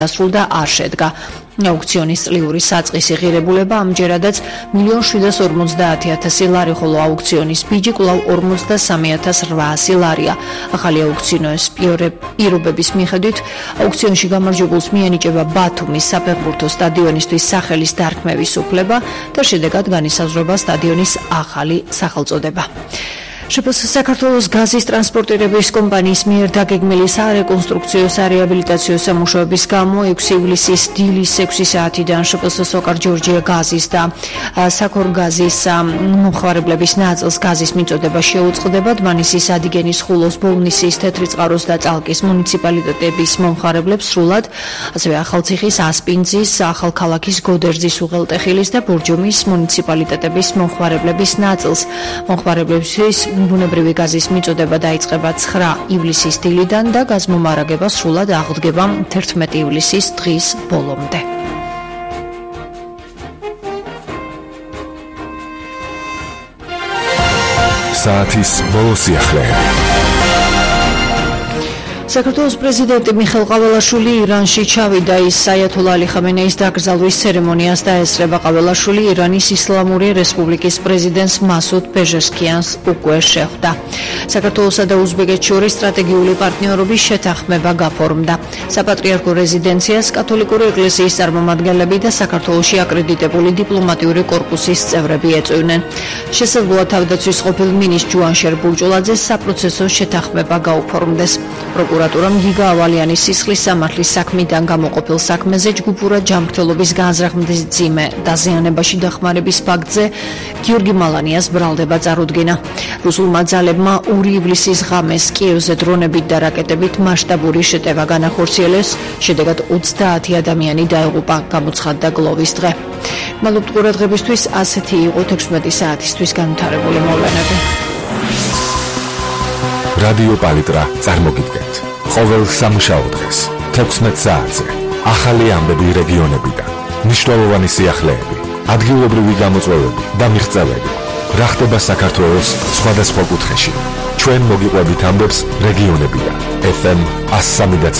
დასრულდა არ შედგა. აუქციონის წლიური საწყისი ღირებულება ამჯერადაც 1.750.000 ლარი, ხოლო აუქციონის ბიჯი კვლავ 43.800 ლარია. ახალი აუქციონის პირობების მიხედვით აუქციონში გამარჯვებულს მიენიჭება ბათუმის საფეხბურთო სტადიონისთვის სახელის დარქმევის უფლება და შედეგად განისაზღვრება სტადიონის ახალი სახელწოდება. საქართველოს გაზის ტრანსპორტირების კომპანიის მიერ დაგეგმილი სარეკონსტრუქციო სარეაბილიტაციო სამუშაოების გამო 6 ივლისის დილის 6 საათიდან სოკარ ჯორჯია გაზის და საქორგაზის მომხმარებლების ნაწილს გაზის მიწოდება შეუწყდება. დმანისის, ადიგენის, ხულოს, ბოლნისის, თეთრიწყაროს და წალკის მუნიციპალიტეტების მომხმარებლებს სრულად, ასევე ახალციხის, ასპინძის, ახალქალაქის, გოდერძის, უღელტეხილის და ბორჯომის მუნიციპალიტეტების მომხმარებლების ნაწილს. მომხმარებლებისთვის ბუნებრივი გაზის მიწოდება დაიწყება 9 ივლისის დილიდან და გაზმომარაგება სრულად აღდგება 11 ივლისის დღის ბოლომდე. საათის ბოლო სიახლეები. საქართველოს პრეზიდენტი მიხეილ ყაველაშვილი ირანში ჩავიდა. ის აიათოლა ალი ხამენეის დაკრძალვის ცერემონიას დაესწრება. ყაველაშვილი ირანის ისლამური რესპუბლიკის პრეზიდენტს მასუდ პეჟესკიანს უკვე შეხვდა. საქართველოსა და უზბეკეთს შორის სტრატეგიული პარტნიორობის შეთანხმება გაფორმდა. საპატრიარქო რეზიდენციას კათოლიკური ეკლესიის წარმომადგენლები და საქართველოში აკრედიტებული დიპლომატიური კორპუსის წევრები ეწვივნენ. შესაძლოა თავდაცვის ყოფილ მინისტრ ჯუანშერ ბურჭულაძეს საპროცესო შეთანხმება გაუფორმდეს. პროკურატურამ გიგა ავალიანის სისხლის სამართლის საქმიდან გამოყოფილ საქმეზე ჯგუფურად ჯანმრთელობის განზრახვის მძიმე დაზიანებაში დახმარების ფაქტზე გიორგი მალანიას ბრალდება წარუდგინა. რუსულმა ძალებმა 2 ივლისის ღამეს კიევზე დრონებით და რაკეტებით მასშტაბური შეტევა განახორციელეს, შედეგად 30 ადამიანი დაეღუპა, გამოცხადდა გლოვის დღე. მადლობთ ყურადღებისთვის, ასეთი იყო 16 საათისთვის განვითარებული მოვლენები. რადიო პალიტრა წარმოგიდგენთ. ყოველ სამუშაო დღეს 16 საათზე ახალი ამბები რეგიონებიდან, მნიშვნელოვანი სიახლეები, ადგილობრივი გამოწვევები და მიღწევები. რა ხდება საქართველოს სხვადასხვა კუთხეში. ჩვენ მოგიყვებით ამბებს რეგიონებიდან. FM 103.9